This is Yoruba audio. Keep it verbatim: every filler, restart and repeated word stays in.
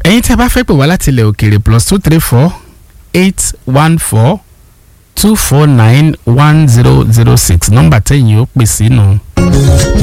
ẹ̀yin tí a bá fẹ́ pè wá láti ilẹ̀ òkèèrè plus two three four eight one four two four nine one zero zero six nọ́mbà tẹ̀yìn ó pè sínú.